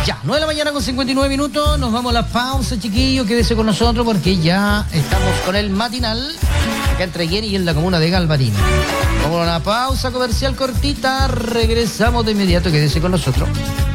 Ya, 9 de la mañana con 59 minutos. Nos vamos a la pausa, chiquillos. Quédese con nosotros porque ya estamos con el matinal acá entre Jenny y en la comuna de Galvarino. Vamos a una pausa comercial cortita. Regresamos de inmediato. Quédese con nosotros.